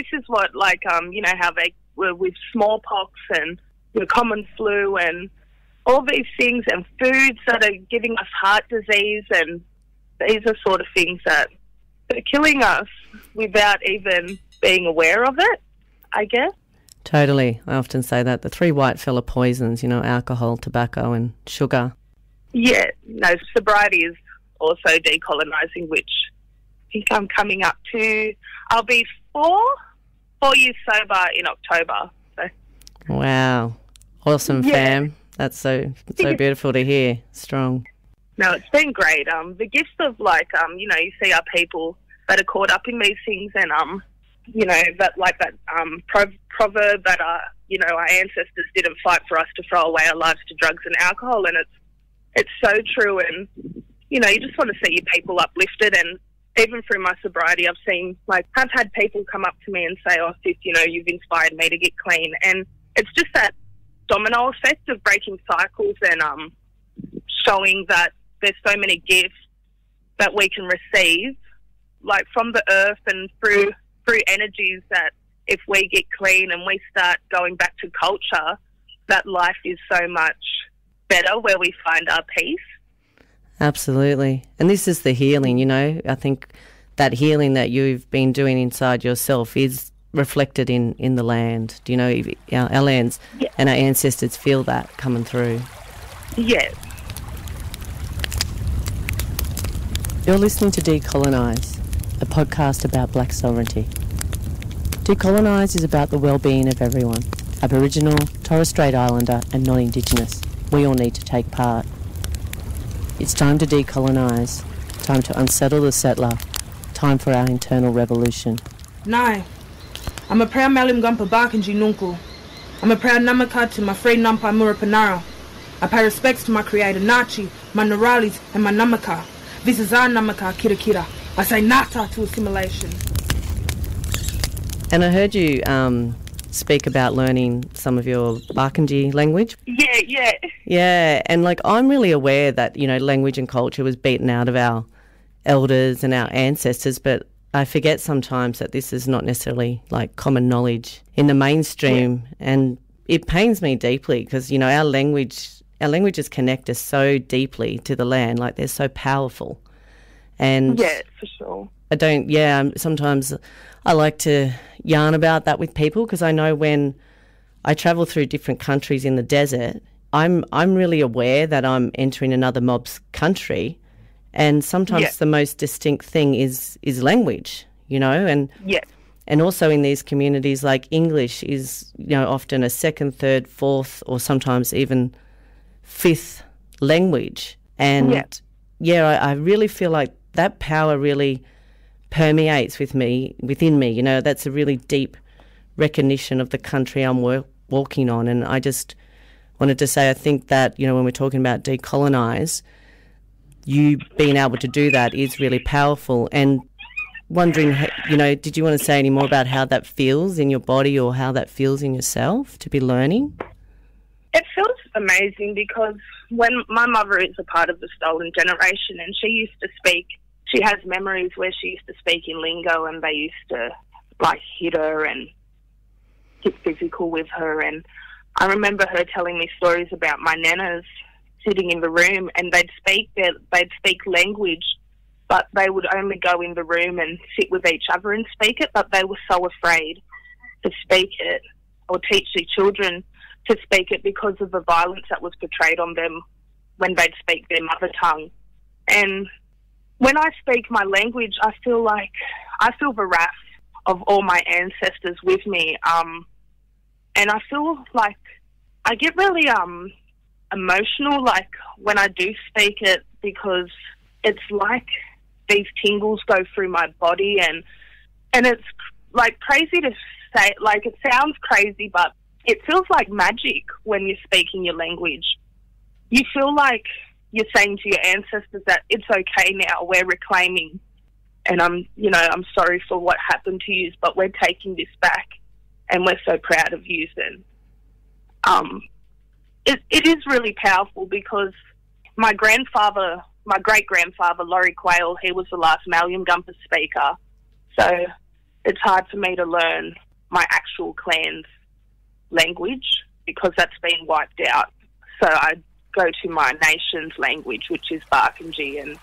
this is what, like, you know, how they were with smallpox and the common flu and all these things, and foods that are giving us heart disease, and these are sort of things that are killing us without even being aware of it, I guess. Totally. I often say that. The three white fella poisons, you know, alcohol, tobacco and sugar. Yeah, no, sobriety is also decolonising, which I think I'm coming up to. I'll be 4 years sober in October. So. Wow. Awesome, fam. That's so beautiful to hear. Strong. No, it's been great. The gift of, like, you know, you see our people that are caught up in these things, and, you know, that, like that proverb that, you know, our ancestors didn't fight for us to throw away our lives to drugs and alcohol, and it's so true. And, you know, you just want to see your people uplifted. And even through my sobriety, I've had people come up to me and say, oh, sis, you know, you've inspired me to get clean. And it's just that domino effect of breaking cycles and showing that there's so many gifts that we can receive, like from the earth and through energies, that if we get clean and we start going back to culture, that life is so much better where we find our peace. Absolutely. And this is the healing, you know. I think that healing that you've been doing inside yourself is reflected in the land. Do you know, our lands and our ancestors feel that coming through. Yes. You're listening to Decolonise, a podcast about black sovereignty. Decolonise is about the well-being of everyone, Aboriginal, Torres Strait Islander and non-Indigenous. We all need to take part. It's time to decolonise, time to unsettle the settler, time for our internal revolution. Nai, I'm a proud Malim Gumpa Barkanji Nunku. I'm a proud Namaka to my free Nampa Murapanara. I pay respects to my creator Nachi, my Naralis and my Namaka. This is our Namaka Kira Kira. I say Nata to assimilation. And I heard you speak about learning some of your Barkindji language. Yeah. Yeah, and like I'm really aware that, you know, language and culture was beaten out of our elders and our ancestors, but I forget sometimes that this is not necessarily like common knowledge in the mainstream, and it pains me deeply because, you know, our languages connect us so deeply to the land, like they're so powerful. And yeah, for sure. Sometimes I like to yarn about that with people because I know when I travel through different countries in the desert, I'm really aware that I'm entering another mob's country, and sometimes the most distinct thing is language, you know, and also in these communities, like English is, you know, often a second, third, fourth, or sometimes even fifth language. And I really feel like that power really permeates within me. You know, that's a really deep recognition of the country I'm walking on. And I just wanted to say, I think that, you know, when we're talking about decolonise, you being able to do that is really powerful. And wondering, you know, did you want to say any more about how that feels in your body or how that feels in yourself to be learning? It feels amazing because when my mother is a part of the stolen generation, and she has memories where she used to speak in lingo, and they used to like hit her and get physical with her. And I remember her telling me stories about my nanas sitting in the room, and they'd speak language, but they would only go in the room and sit with each other and speak it, but they were so afraid to speak it or teach their children to speak it because of the violence that was portrayed on them when they'd speak their mother tongue. And when I speak my language, I feel the wrath of all my ancestors with me. And I feel like I get really emotional, like when I do speak it, because it's like these tingles go through my body, and it's like crazy to say, like it sounds crazy, but it feels like magic when you're speaking your language. You feel like you're saying to your ancestors that it's okay now, we're reclaiming, and I'm sorry for what happened to you, but we're taking this back, and we're so proud of you. And it is really powerful because my great-grandfather, Laurie Quayle, he was the last Malium Gumpa speaker. So it's hard for me to learn my actual clan's language because that's been wiped out. So I go to my nation's language, which is Barkindji, and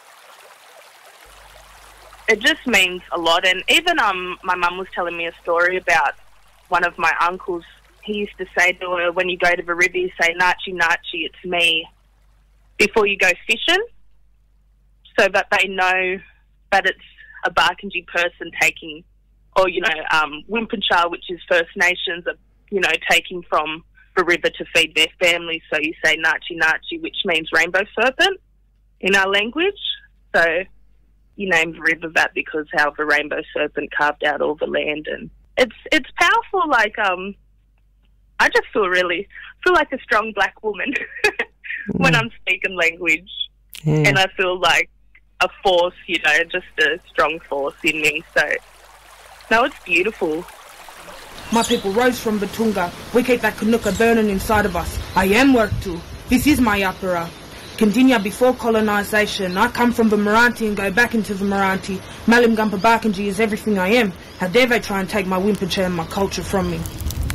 it just means a lot. And even my mum was telling me a story about one of my uncles. He used to say to her, when you go to the river, you say, "Nachi, Nachi, it's me," before you go fishing, so that they know that it's a Barkindji person taking, or, you know, Wimpincha, which is First Nations, are, you know, taking from the river to feed their families. So you say Nachi, Nachi, which means rainbow serpent in our language. So you named the river that because how the rainbow serpent carved out all the land, and it's powerful. Like I just feel like a strong black woman when I'm speaking language, and I feel like a force, you know, just a strong force in me. So no, it's beautiful. My people rose from Batunga. We keep that Kanuka burning inside of us. I am work too. This is my yapara. Continue before colonisation. I come from the Vimaranti and go back into the Vimaranti. Malimgumpa Barkindji is everything I am. How dare they try and take my Wimpincha and my culture from me?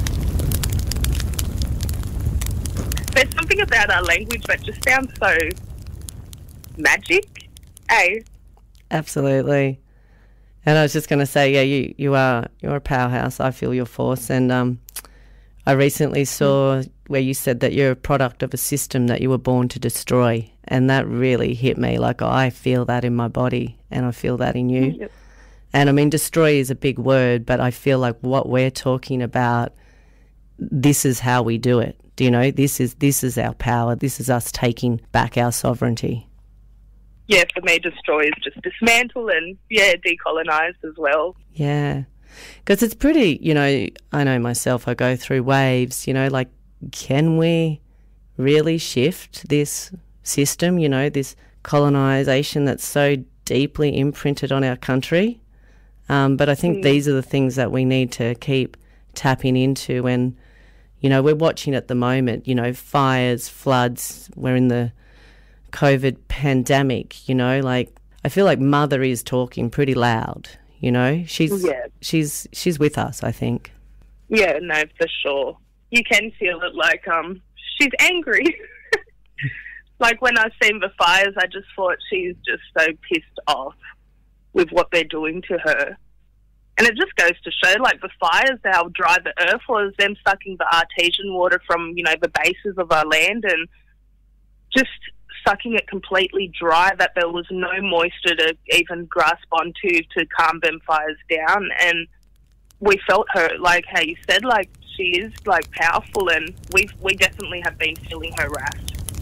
There's something about our language that just sounds so magic, eh? Absolutely. And I was just going to say, yeah, you're a powerhouse. I feel your force. And I recently saw where you said that you're a product of a system that you were born to destroy, and that really hit me. Like, I feel that in my body, and I feel that in you. Yep. And I mean, destroy is a big word, but I feel like what we're talking about, this is how we do it. Do you know? This is our power. This is us taking back our sovereignty. Yeah, for me, destroy is just dismantle and, yeah, decolonise as well. Yeah. Because it's pretty, you know, I know myself, I go through waves, you know, like, can we really shift this system, you know, this colonisation that's so deeply imprinted on our country? But I think these are the things that we need to keep tapping into. And, you know, we're watching at the moment, you know, fires, floods, we're in the COVID pandemic, you know, like, I feel like Mother is talking pretty loud, you know. She's with us, I think. Yeah, no, for sure. You can feel it, like, she's angry. Like, when I seen the fires, I just thought she's just so pissed off with what they're doing to her. And it just goes to show, like, the fires, how dry the earth was, them sucking the artesian water from, you know, the bases of our land and just sucking it completely dry, that there was no moisture to even grasp onto to calm them fires down. And we felt her, like how you said, like, she is, like, powerful, and we definitely have been feeling her wrath.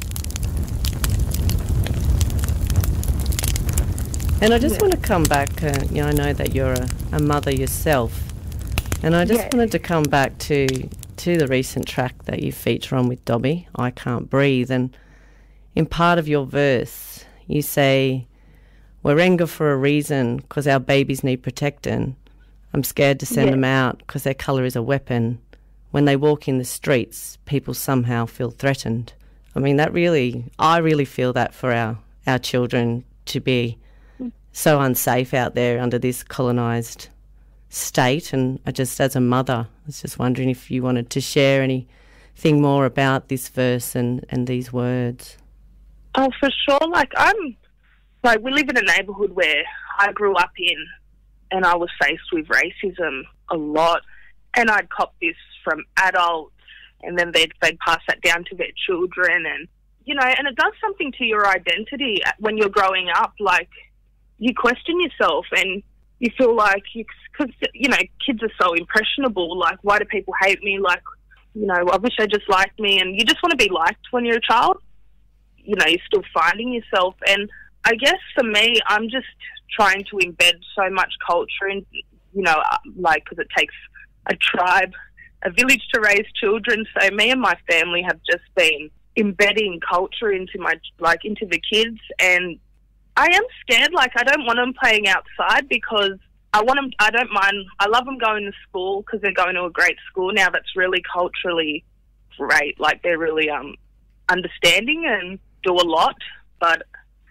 And I just want to come back, you know, I know that you're a mother yourself, and I just wanted to come back to the recent track that you feature on with Dobby, I Can't Breathe, and in part of your verse, you say, "We're anger for a reason, 'cause our babies need protecting. I'm scared to send them out, 'cause their colour is a weapon. When they walk in the streets, people somehow feel threatened." I mean, I really feel that for our children to be so unsafe out there under this colonised state. And I just, as a mother, I was just wondering if you wanted to share anything more about this verse and these words. Oh, for sure. We live in a neighbourhood where I grew up in, and I was faced with racism a lot. And I'd cop this from adults, and then they'd pass that down to their children. And, you know, and it does something to your identity when you're growing up. Like, you question yourself and you feel like, because, you know, kids are so impressionable. Like, why do people hate me? Like, you know, I wish they just liked me. And you just want to be liked when you're a child. You know, you're still finding yourself. And I guess for me, I'm just trying to embed so much culture in, you know, like, because it takes a tribe, a village to raise children. So me and my family have just been embedding culture into into the kids. And I am scared. Like, I don't want them playing outside because I don't mind. I love them going to school because they're going to a great school now that's really culturally great. Like, they're really understanding and do a lot. But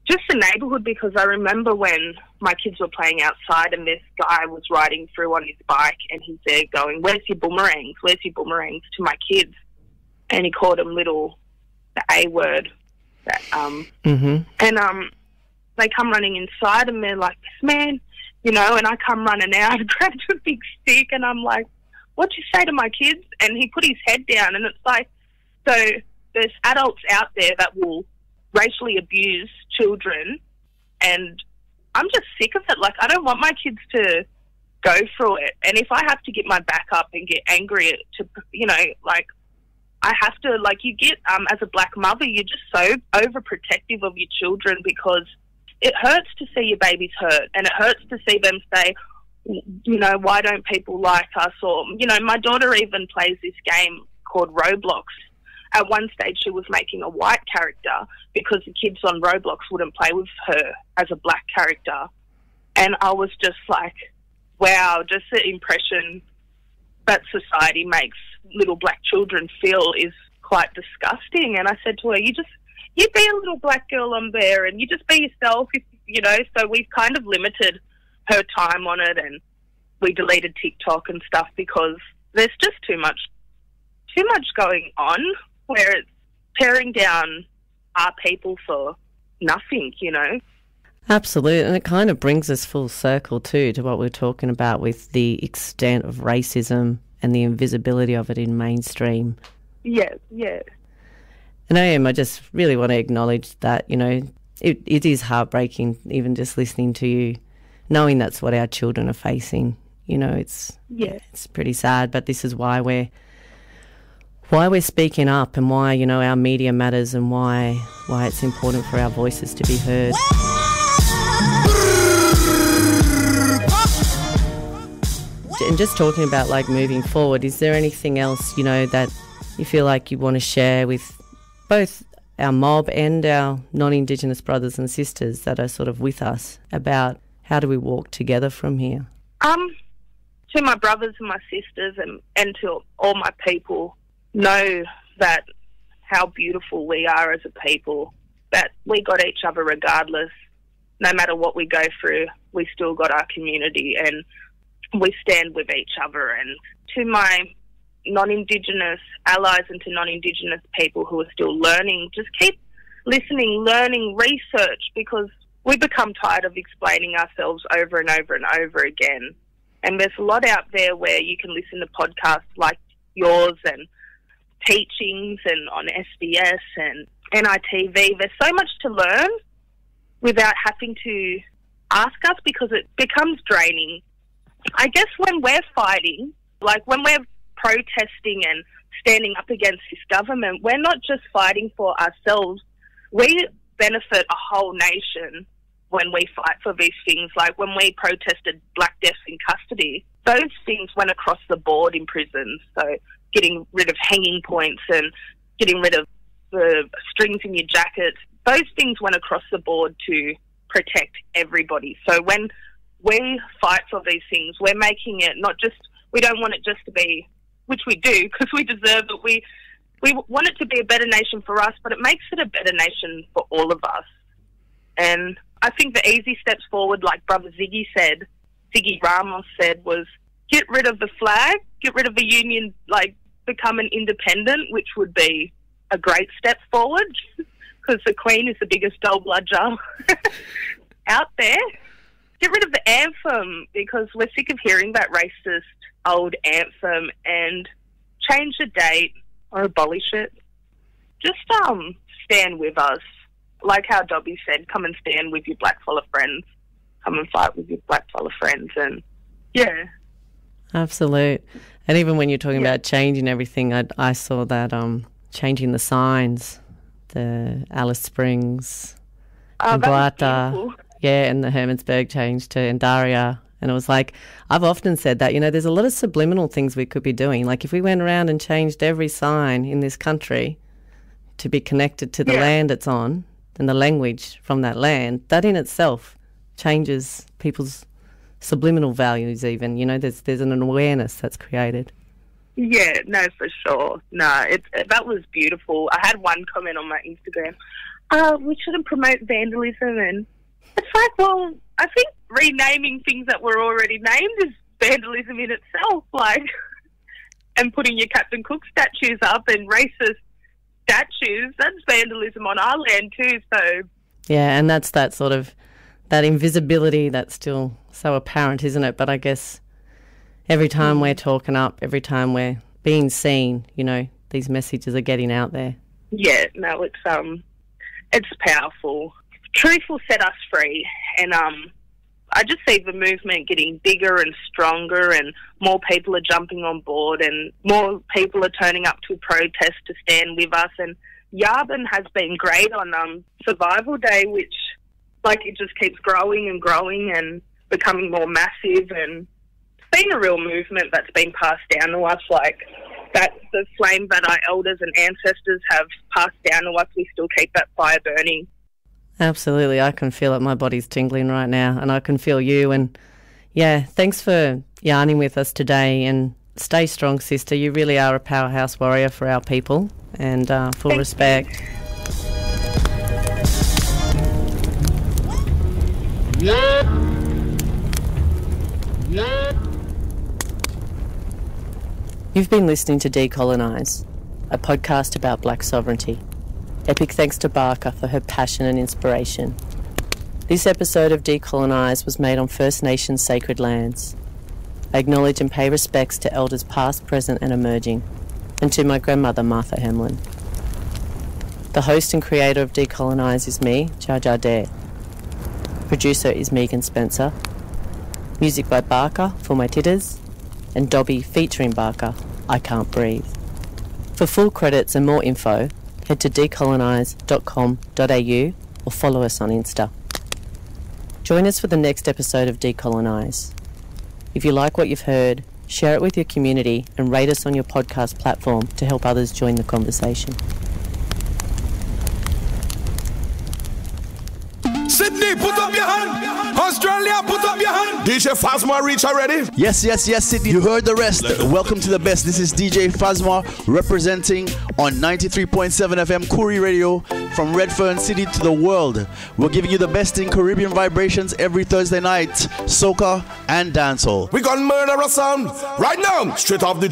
just the neighbourhood, because I remember when my kids were playing outside and this guy was riding through on his bike and he's there going, "Where's your boomerangs? Where's your boomerangs?" to my kids. And he called them the A word. And they come running inside and they're like, "This man," and I come running out, grabbed a big stick, and I'm like, "What'd you say to my kids?" And he put his head down, and it's like, so there's adults out there that will racially abuse children, and I'm just sick of it. Like, I don't want my kids to go through it. And if I have to get my back up and get angry I have to, you get, as a black mother, you're just so overprotective of your children, because it hurts to see your babies hurt, and it hurts to see them say, "Why don't people like us?" Or, my daughter even plays this game called Roblox. At one stage, she was making a white character because the kids on Roblox wouldn't play with her as a black character. And I was just like, wow, just the impression that society makes little black children feel is quite disgusting. And I said to her, you be a little black girl on there and you just be yourself, So we've kind of limited her time on it, and we deleted TikTok and stuff because there's just too much going on where it's tearing down our people for nothing, Absolutely, and it kind of brings us full circle too to what we're talking about with the extent of racism and the invisibility of it in mainstream. Yeah. And I just really want to acknowledge that, it is heartbreaking even just listening to you, knowing that's what our children are facing. It's pretty sad, but this is why we're speaking up, and why, our media matters, and why it's important for our voices to be heard. And just talking about moving forward, is there anything else, that you feel like you want to share with both our mob and our non-Indigenous brothers and sisters that are sort of with us about how do we walk together from here? To my brothers and my sisters and to all my people, know that how beautiful we are as a people, that we got each other regardless. No matter what we go through, we still got our community and we stand with each other. And to my non-Indigenous allies and to non-Indigenous people who are still learning, just keep listening, learning, research, because we become tired of explaining ourselves over and over and over again. And there's a lot out there where you can listen to podcasts like yours and teachings and on SBS and NITV. There's so much to learn without having to ask us, because it becomes draining. I guess when we're fighting, when we're protesting and standing up against this government, we're not just fighting for ourselves. We benefit a whole nation when we fight for these things. Like when we protested black deaths in custody, those things went across the board in prisons. So getting rid of hanging points and getting rid of the strings in your jacket, those things went across the board to protect everybody. So when we fight for these things, we're making it not just, we don't want it just to be, which we do because we deserve it, we want it to be a better nation for us, but it makes it a better nation for all of us. And I think the easy steps forward, like Brother Ziggy Ramos said, was get rid of the flag, get rid of the union, become an independent, which would be a great step forward because the Queen is the biggest dull bludger out there. Get rid of the anthem because we're sick of hearing that racist old anthem, and change the date or abolish it. Just stand with us. Like how Dobby said, come and stand with your black fella friends. Come and fight with your black fella friends. And yeah. Absolute. And even when you're talking about changing everything, I saw that changing the signs, the Alice Springs, and Guata, and the Hermannsburg changed to Endaria. And it was like, I've often said that, there's a lot of subliminal things we could be doing. Like if we went around and changed every sign in this country to be connected to the land it's on and the language from that land, that in itself changes people's subliminal values even. There's an awareness that's created. Yeah, no, for sure. No, that was beautiful. I had one comment on my Instagram. We shouldn't promote vandalism, and it's like, well, I think renaming things that were already named is vandalism in itself, like, and putting your Captain Cook statues up and racist statues, that's vandalism on our land too, so... Yeah, and that's that sort of, that invisibility that's still so apparent, isn't it? But I guess every time we're talking up, every time we're being seen, you know, these messages are getting out there. Yeah, no, it's powerful. Truth will set us free, and I just see the movement getting bigger and stronger, and more people are jumping on board, and more people are turning up to protest to stand with us. And Yabun has been great on Survival Day, which, like, it just keeps growing and growing and becoming more massive, and it's been a real movement that's been passed down to us, like that the flame that our elders and ancestors have passed down to us, we still keep that fire burning. Absolutely. I can feel it. My body's tingling right now, and I can feel you. And yeah, thanks for yarning with us today, and stay strong, sister. You really are a powerhouse warrior for our people, and full respect. You've been listening to Decolonise, a podcast about black sovereignty. Epic thanks to Barker for her passion and inspiration. This episode of Decolonise was made on First Nations sacred lands. I acknowledge and pay respects to elders past, present and emerging, and to my grandmother Martha Hemlin. The host and creator of Decolonise is me, Jar Jar Dare. Producer is Megan Spencer. Music by Barker, For My Titters, and Dobby featuring Barker, I Can't Breathe. For full credits and more info, head to decolonise.com.au or follow us on Insta. Join us for the next episode of Decolonise. If you like what you've heard, share it with your community and rate us on your podcast platform to help others join the conversation. Sydney, put up your hand. Australia, put up your hand. DJ Fazma reach already? Yes, Sydney. You heard the rest. Welcome to the best. This is DJ Fazma representing on 93.7 FM Koori Radio from Redfern City to the world. We're giving you the best in Caribbean vibrations every Thursday night, soca and dancehall. We gonna murder a sound right now, straight off the